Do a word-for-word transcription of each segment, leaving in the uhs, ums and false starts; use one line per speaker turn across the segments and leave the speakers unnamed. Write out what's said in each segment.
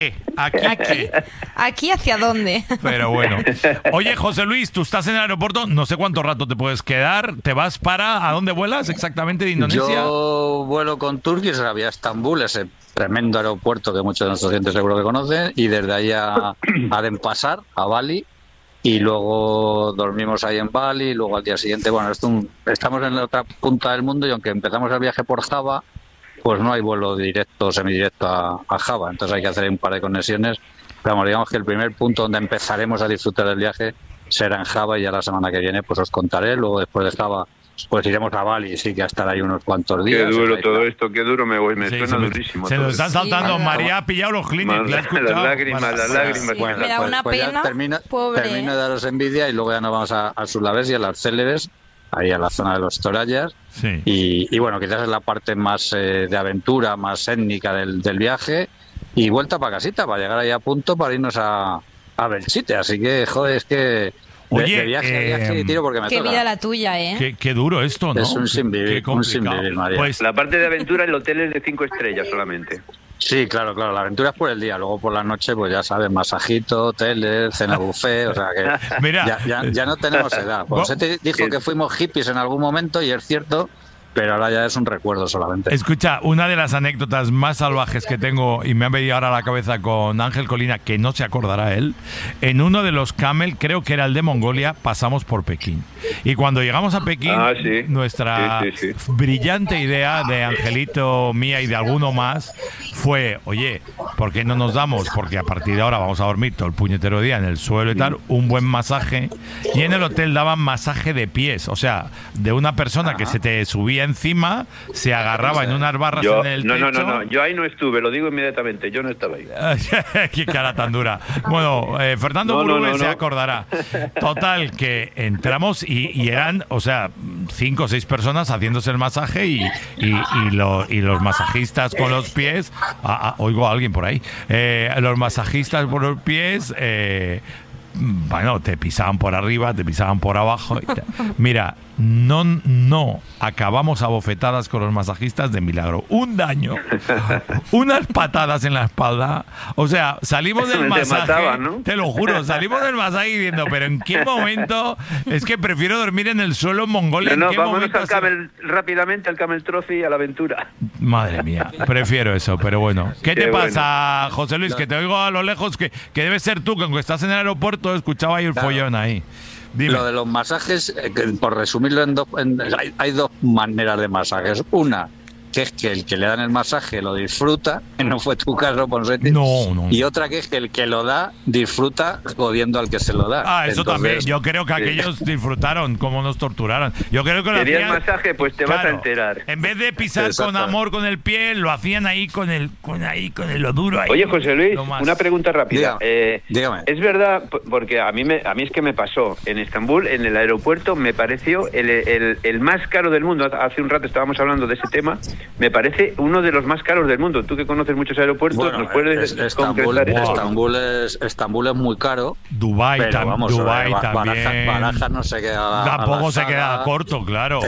¿Aquí
aquí. ¿Aquí hacia dónde?
Pero bueno. Oye, José Luis, tú estás en el aeropuerto, no sé cuánto rato te puedes quedar. ¿Te vas para... ¿A dónde vuelas exactamente de Indonesia?
Yo vuelo con Turkish Airlines a Estambul, ese tremendo aeropuerto que muchos de nuestros clientes seguro que conocen, y desde ahí a, a Denpasar, a Bali, y luego dormimos ahí en Bali, y luego al día siguiente, bueno, esto un, estamos en la otra punta del mundo y aunque empezamos el viaje por Java, pues no hay vuelo directo o semidirecto a, a Java, entonces hay que hacer un par de conexiones. Pero vamos, digamos que el primer punto donde empezaremos a disfrutar del viaje será en Java y ya la semana que viene pues os contaré. Luego después de Java pues iremos a Bali, sí que a estar ahí unos cuantos días.
Qué duro
o sea,
todo esto, qué duro me voy, me
Sí,
suena
se me,
durísimo.
se nos están saltando.
Sí,
María ha pillado los clínicos.
Las lágrimas, las lágrimas.
Sí, me da una
pues ya
pena,
termino,
pobre.
termino de daros envidia y luego ya nos vamos a, a Sulawesi y a las Célebes, ahí a la zona de los Torayas.
Sí.
Y, y bueno, quizás es la parte más eh, de aventura, más étnica del, del viaje. Y vuelta para casita, para llegar ahí a punto para irnos a, a Belchite. Así que, joder, es que de,
Oye,
de viaje a viaje
eh,
y tiro porque me
Qué
toca.
vida la tuya, ¿eh?
Qué, qué duro esto, ¿no?
Es un sinvivir,
Qué
un
complicado.
sinvivir, María.
Pues
La parte de aventura, el hotel es de cinco estrellas solamente.
Sí, claro, claro. La aventura es por el día. Luego por la noche, pues ya sabes, masajito, hoteles, cena buffet. O sea que
Mira,
ya, ya, ya no tenemos edad. Pues se te dijo que fuimos hippies en algún momento y es cierto, pero ahora ya es un recuerdo solamente.
escucha, una de las anécdotas más salvajes que tengo y me ha venido ahora a la cabeza con Ángel Colina, que no se acordará él, en uno de los Camel, creo que era el de Mongolia, pasamos por Pekín. Y cuando llegamos a Pekín,
Ah, sí.
nuestra
Sí, sí, sí.
brillante idea de Angelito, mía y de alguno más fue, oye, ¿por qué no nos damos? Porque a partir de ahora vamos a dormir todo el puñetero día en el suelo y tal, un buen masaje. Y en el hotel daban masaje de pies, o sea, de una persona que se te subía encima, se agarraba en unas barras
Yo,
en el
no,
techo.
no, no, no, yo ahí no estuve, lo digo inmediatamente, yo no estaba ahí.
Qué cara tan dura. Bueno, eh, Fernando
No, no,
Burube
no,
se
no.
acordará. Total, que entramos y, y eran, o sea, cinco o seis personas haciéndose el masaje y, y, y, lo- y los masajistas con los pies. Ah, ah, oigo a alguien por ahí. Eh, los masajistas por los pies. Eh, bueno, te pisaban por arriba, te pisaban por abajo. y tal. Mira, no, no acabamos a bofetadas con los masajistas de milagro. Un daño, unas patadas en la espalda. O sea, salimos del
Te
masaje,
mataban, ¿no?
te lo juro, salimos del masaje diciendo, pero ¿en qué momento? Es que prefiero dormir en el suelo en Mongolia.
No,
¿En
no,
qué
vámonos
momento
al
ha sido?
camel, rápidamente al Camel Trophy y a la aventura.
Madre mía, prefiero eso, pero bueno. ¿Qué te
Qué
pasa, José Luis? Que te oigo a lo lejos, que, que debe ser tú, que aunque estás en el aeropuerto, escuchaba ahí el
Claro.
follón ahí. Dime.
Lo de los masajes, eh, que, por resumirlo, en dos, en- hay, hay dos maneras de masajes. Una, que es que el que le dan el masaje lo disfruta, que no fue tu caso, Ponseti.
No, no.
Y otra que es que el que lo da disfruta jodiendo al que se lo da.
Ah, eso
Entonces,
también. Yo creo que
sí.
aquellos disfrutaron cómo nos torturaron. Yo creo que lo
¿Querías
hacían...
masaje? Pues te vas a
Claro,
enterar.
En vez de pisar con
Exacto.
amor con el pie, lo hacían ahí con el, con ahí, con el lo duro ahí.
Oye, José Luis,
Lo más.
una pregunta rápida.
Dígame.
Eh,
Dígame.
Es verdad, p- porque a mí, me, a mí es que me pasó. En Estambul, en el aeropuerto, me pareció el, el, el más caro del mundo. Hace un rato estábamos hablando de ese tema. Me parece uno de los más caros del mundo. Tú que conoces muchos aeropuertos,
Bueno,
¿nos puedes
es- Estambul,
concretar eso?
Estambul, es, Estambul es muy caro.
Dubái,
Pero
tam-
vamos,
Dubái
eh, Ba-
también.
Barajas, Barajas no se queda. a la
Tampoco se
saga,
queda corto, claro.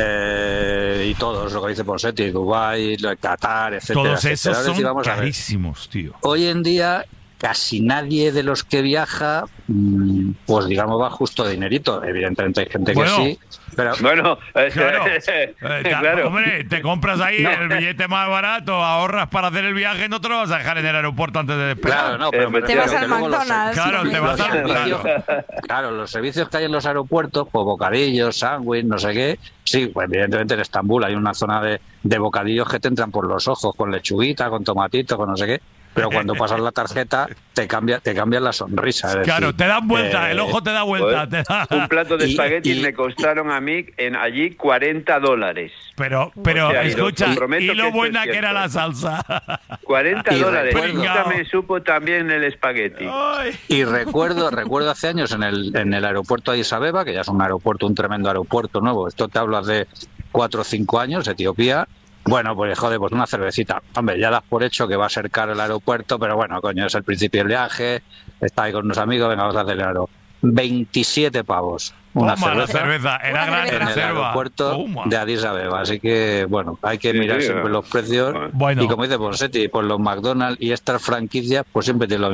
eh, y todos, lo que dice Ponseti, Dubái, lo de Qatar, etcétera.
Todos
etcétera.
esos
Ahora sí
son
vamos a ver.
carísimos, tío.
Hoy en día casi nadie de los que viaja, mm, pues digamos, va justo de dinerito. Evidentemente hay gente
Bueno,
que sí, pero
Bueno, eh,
Claro, Eh, ta-
claro.
hombre, te compras ahí el billete más barato, ahorras para hacer el viaje, no te lo vas a dejar en el aeropuerto antes de despegar.
claro, no, pero me
Te
refiero
vas
que
al
luego los-
McDonald's.
Claro, te vas
los
al
servicios-
claro.
claro, los servicios que hay en los aeropuertos, pues bocadillos, sándwich, no sé qué. Sí, pues evidentemente en Estambul hay una zona de, de bocadillos que te entran por los ojos, con lechuguita, con tomatito, con no sé qué. Pero cuando pasas la tarjeta, te cambia, te cambia la sonrisa. es
Claro,
decir,
te dan vuelta,
eh,
el ojo te da vuelta.
Joder,
Te da...
Un plato de
Y-
espaguetis
y-
me costaron a mí en allí cuarenta dólares.
Pero, pero
O sea, y lo
escucha,
comprometo
y
que
lo
esto
buena
es
que era
cierto.
la salsa.
cuarenta
Y
dólares.
recuerdo-
Nunca me supo también el espagueti.
Ay.
Y recuerdo, recuerdo hace años en el, en el aeropuerto de Addis Abeba, que ya es un aeropuerto, un tremendo aeropuerto nuevo. Esto te hablas de cuatro o cinco años, Etiopía. Bueno, pues joder, pues una cervecita. Hombre, ya das por hecho que va a ser caro el aeropuerto, pero bueno, coño, es el principio del viaje, está ahí con unos amigos, venga, vamos a acelerarlo. veintisiete pavos. Una
Toma la
cerveza
cerveza, era
Una
gran
cerveza.
en el
reserva.
aeropuerto
Toma.
de Addis Abeba. Así que, bueno, hay que
Sí,
mirar
sí,
siempre
eh.
los precios.
Bueno.
Y como dice Ponseti, pues los McDonald's y estas franquicias, pues siempre te lo